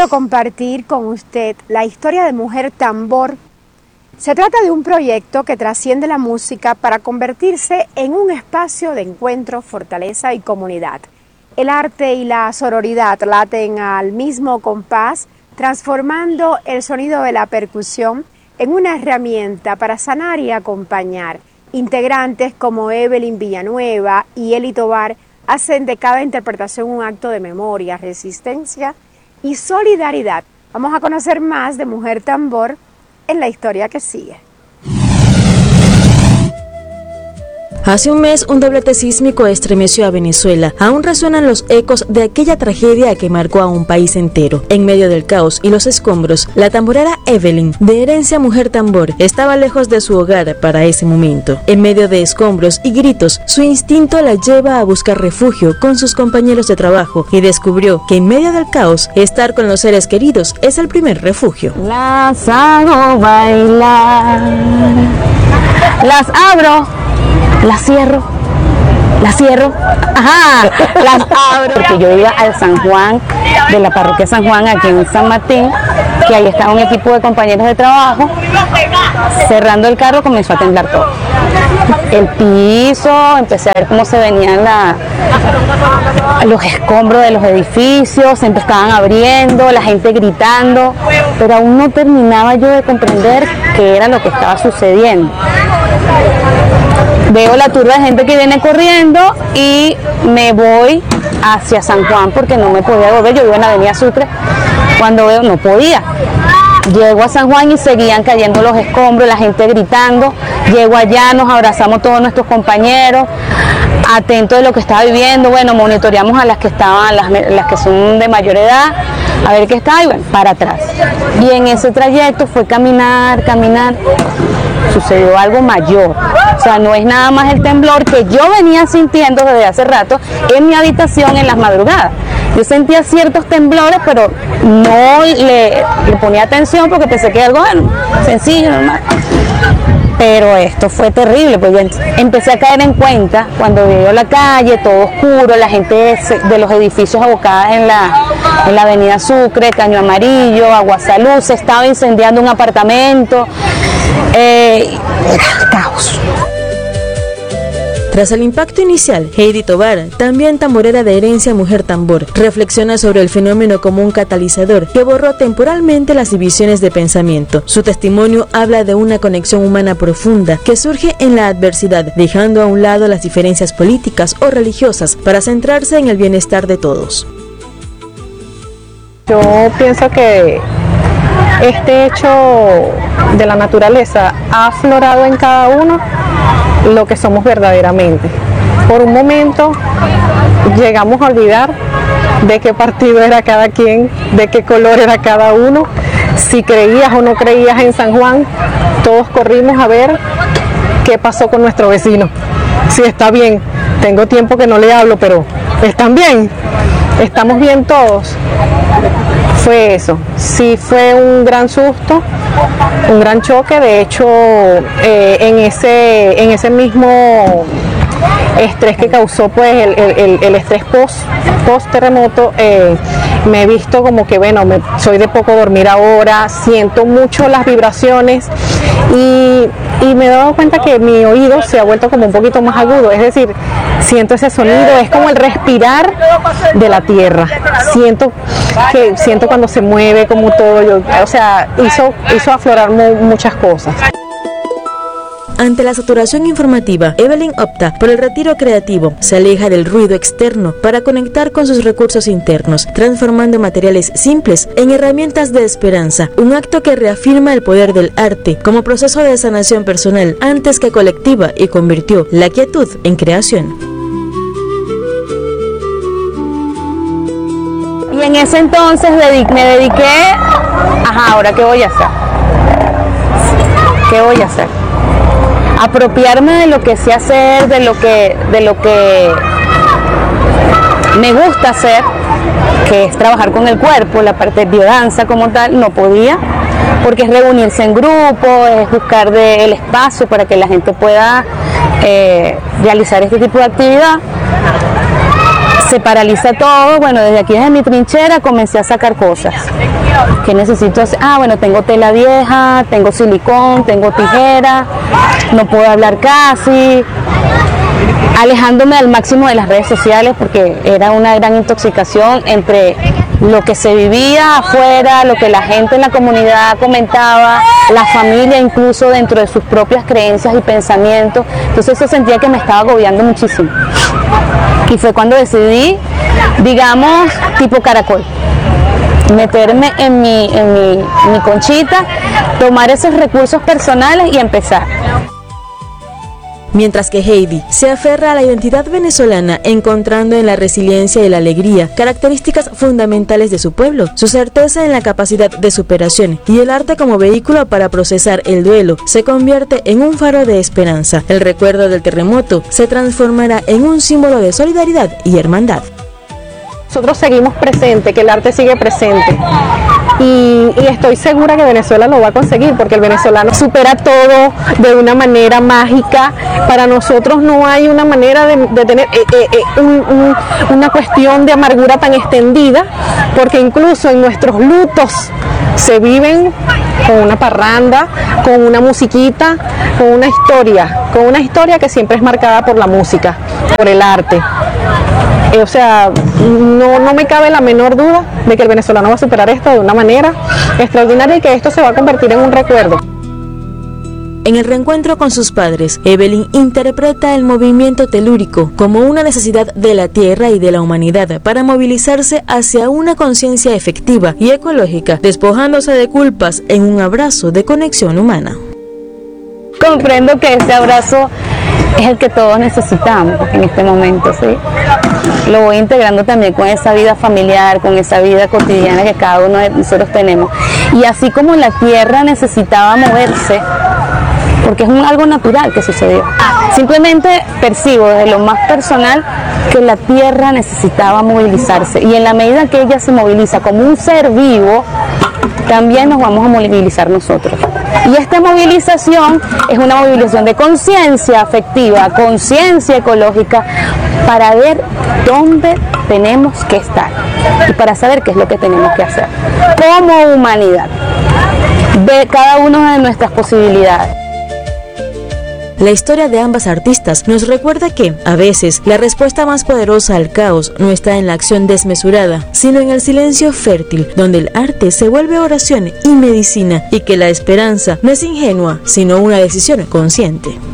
quiero compartir con usted la historia de Mujer Tambor. Se trata de un proyecto que trasciende la música para convertirse en un espacio de encuentro, fortaleza y comunidad. El arte y la sororidad laten al mismo compás, transformando el sonido de la percusión en una herramienta para sanar y acompañar. Integrantes como Evelyn Villanueva y Eli Tovar hacen de cada interpretación un acto de memoria, resistencia y solidaridad. Vamos a conocer más de Mujer Tambor en la historia que sigue. Hace un mes, un doblete sísmico estremeció a Venezuela. Aún resuenan los ecos de aquella tragedia que marcó a un país entero. En medio del caos y los escombros, la tamborera Evelyn, de herencia Mujer Tambor, estaba lejos de su hogar para ese momento. En medio de escombros y gritos, su instinto la lleva a buscar refugio con sus compañeros de trabajo y descubrió que en medio del caos, estar con los seres queridos es el primer refugio. Las hago bailar, las abro, las cierro, las abro. Porque yo iba al San Juan, de la parroquia San Juan, aquí en San Martín, que ahí estaba un equipo de compañeros de trabajo. Cerrando el carro comenzó a temblar todo. El piso, empecé a ver cómo se venían los escombros de los edificios, se estaban abriendo, la gente gritando, pero aún no terminaba yo de comprender qué era lo que estaba sucediendo. Veo la turba de gente que viene corriendo y me voy hacia San Juan porque no me podía volver. Yo vivo en la avenida Sucre. Cuando veo, no podía. Llego a San Juan y seguían cayendo los escombros, la gente gritando. Llego allá, nos abrazamos todos nuestros compañeros, atentos de lo que estaba viviendo. Bueno, monitoreamos a las que estaban, las que son de mayor edad, a ver qué está, y bueno, para atrás. Y en ese trayecto fue caminar. Sucedió algo mayor, o sea, no es nada más el temblor que yo venía sintiendo desde hace rato en mi habitación en las madrugadas. Yo sentía ciertos temblores, pero no le ponía atención porque pensé que era algo sencillo, normal. Pero esto fue terrible, pues yo empecé a caer en cuenta cuando veo la calle, todo oscuro, la gente de los edificios abocadas en la avenida Sucre, Caño Amarillo, Aguasalud, se estaba incendiando un apartamento. Era caos. Tras el impacto inicial, Heidi Tovar, también tamborera de herencia Mujer Tambor, reflexiona sobre el fenómeno como un catalizador que borró temporalmente las divisiones de pensamiento. Su testimonio habla de una conexión humana profunda que surge en la adversidad, dejando a un lado las diferencias políticas o religiosas para centrarse en el bienestar de todos. Yo pienso que este hecho de la naturaleza ha aflorado en cada uno lo que somos verdaderamente. Por un momento llegamos a olvidar de qué partido era cada quien, de qué color era cada uno, si creías o no creías en San Juan. Todos corrimos a ver qué pasó con nuestro vecino, si está bien. Tengo tiempo que no le hablo, pero ¿están bien? ¿Estamos bien todos? Fue eso, sí fue un gran susto, un gran choque. De hecho, en ese mismo estrés que causó pues el estrés post terremoto, me he visto como que bueno, soy de poco dormir ahora, siento mucho las vibraciones y me he dado cuenta que mi oído se ha vuelto como un poquito más agudo, es decir, siento ese sonido, es como el respirar de la tierra, siento cuando se mueve como todo, o sea, hizo aflorar muchas cosas. Ante la saturación informativa, Evelyn opta por el retiro creativo, se aleja del ruido externo para conectar con sus recursos internos, transformando materiales simples en herramientas de esperanza, un acto que reafirma el poder del arte como proceso de sanación personal antes que colectiva y convirtió la quietud en creación. Y en ese entonces me dediqué, ¿ahora qué voy a hacer? ¿Qué voy a hacer? Apropiarme de lo que sé hacer, de lo que me gusta hacer, que es trabajar con el cuerpo, la parte de biodanza como tal, no podía, porque es reunirse en grupo, es buscar el espacio para que la gente pueda realizar este tipo de actividad. se paraliza todo. Bueno, desde aquí, desde mi trinchera, comencé a sacar cosas. ¿Qué necesito hacer? Bueno, tengo tela vieja, tengo silicón, tengo tijera, no puedo hablar casi, alejándome al máximo de las redes sociales porque era una gran intoxicación entre lo que se vivía afuera, lo que la gente en la comunidad comentaba, la familia incluso dentro de sus propias creencias y pensamientos. Entonces se sentía que me estaba agobiando muchísimo. Y fue cuando decidí, digamos, tipo caracol, meterme en mi conchita, tomar esos recursos personales y empezar. Mientras que Heidi se aferra a la identidad venezolana, encontrando en la resiliencia y la alegría características fundamentales de su pueblo, su certeza en la capacidad de superación y el arte como vehículo para procesar el duelo, se convierte en un faro de esperanza. El recuerdo del terremoto se transformará en un símbolo de solidaridad y hermandad. Nosotros seguimos presentes, que el arte sigue presente y estoy segura que Venezuela lo va a conseguir porque el venezolano supera todo de una manera mágica. Para nosotros no hay una manera de tener una cuestión de amargura tan extendida, porque incluso en nuestros lutos se viven con una parranda, con una musiquita, con una historia que siempre es marcada por la música, por el arte. O sea, no me cabe la menor duda de que el venezolano va a superar esto de una manera extraordinaria y que esto se va a convertir en un recuerdo. En el reencuentro con sus padres, Evelyn interpreta el movimiento telúrico como una necesidad de la tierra y de la humanidad para movilizarse hacia una conciencia efectiva y ecológica, despojándose de culpas en un abrazo de conexión humana. Comprendo que ese abrazo es el que todos necesitamos en este momento, ¿sí? Lo voy integrando también con esa vida familiar, con esa vida cotidiana que cada uno de nosotros tenemos. Y así como la tierra necesitaba moverse, porque es algo natural que sucedió, simplemente percibo desde lo más personal que la tierra necesitaba movilizarse. Y en la medida que ella se moviliza como un ser vivo, también nos vamos a movilizar nosotros. Y esta movilización es una movilización de conciencia afectiva, conciencia ecológica, para ver dónde tenemos que estar y para saber qué es lo que tenemos que hacer como humanidad, de cada una de nuestras posibilidades. La historia de ambas artistas nos recuerda que, a veces, la respuesta más poderosa al caos no está en la acción desmesurada, sino en el silencio fértil, donde el arte se vuelve oración y medicina, y que la esperanza no es ingenua, sino una decisión consciente.